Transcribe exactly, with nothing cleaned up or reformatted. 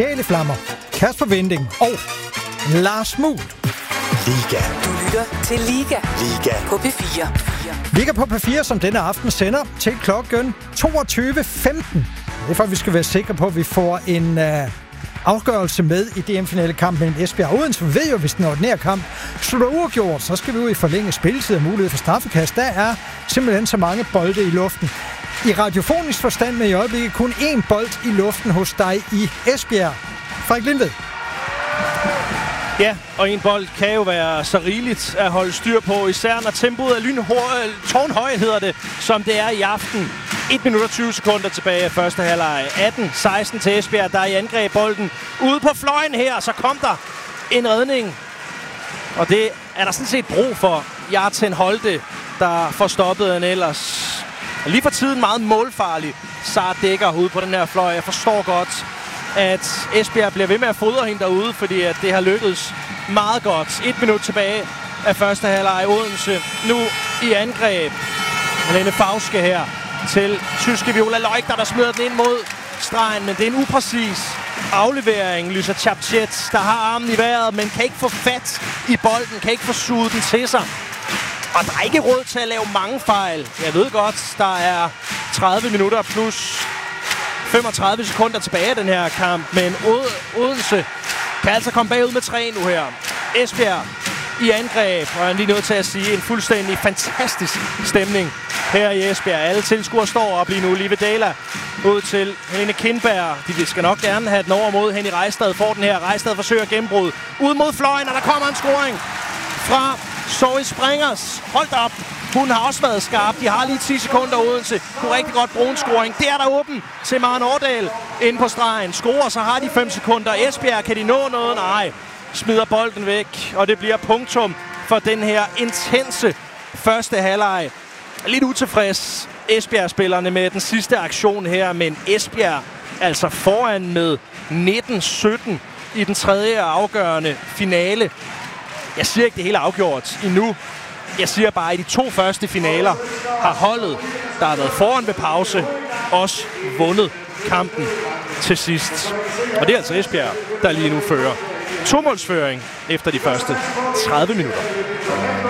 Jale Flammer, Kasper Winding og Lars Muhl. Liga. Du lytter til Liga. Liga. På P fire. Liga på P fire, som denne aften sender til klokken toogtyve femten. Det er for, at vi skal være sikre på, at vi får en uh, afgørelse med i D M-finalekamp mellem Esbjerg og Odense. Vi ved jo, hvis den ordinære kamp slutter uafgjort, så skal vi ud i forlænge spilletid og mulighed for straffekast. Der er simpelthen så mange bolde i luften. I radiofonisk forstand med i øjeblikket kun én bold i luften hos dig i Esbjerg. Frederik Lindved. Ja, og en bold kan jo være så rigeligt at holde styr på, især når tempoet er lynhøjt, hedder det, som det er i aften. et minut og tyve sekunder tilbage af første halvleg. atten seksten til Esbjerg, der er i angreb bolden. Ude på fløjen her, så kom der en redning. Og det er der sådan set brug for. Jarten Holte, der får stoppet en ellers lige for tiden meget målfarlig Sara Dækker ude på den her fløj. Jeg forstår godt, at Esbjerg bliver ved med at fodre hende derude, fordi at det har lykkedes meget godt. Et minut tilbage af første halvleg. Odense nu i angreb. Helene Fauske her til tyske Viola Leugter, der smider den ind mod stregen, men det er en upræcis aflevering. Lysa Chapchet, der har armen i vejret, men kan ikke få fat i bolden, kan ikke få suget den til sig. Og der er ikke råd til at lave mange fejl. Jeg ved godt, der er tredive minutter plus femogtredive sekunder tilbage af den her kamp, men Odense kan altså komme bagud med tre nu her. Esbjerg i angreb, og jeg er lige nødt til at sige, en fuldstændig fantastisk stemning her i Esbjerg. Alle tilskuere står op lige nu. Live Dela ud til Helene Kindberg. De skal nok gerne have den over mod Henny Rejstad. Får den her. Rejstad forsøger gennembrud. Ud mod fløjen, og der kommer en scoring fra Zoe Springers. Hold op. Hun har også været skarp. De har lige ti sekunder Odense. Kunne rigtig godt bruge en scoring. Det er der åben til Maren Årdal inde på stregen. Scorer, så har de fem sekunder. Esbjerg, kan de nå noget? Nej. Smider bolden væk, og det bliver punktum for den her intense første halvleg. Lidt utilfreds Esbjerg-spillerne med den sidste aktion her, men Esbjerg altså foran med nitten sytten i den tredje afgørende finale. Jeg siger ikke, det hele er afgjort endnu. Jeg siger bare, at i de to første finaler har holdet, der har været foran ved pause, også vundet kampen til sidst. Og det er altså Esbjerg, der lige nu fører. To-målsføring efter de første tredive minutter.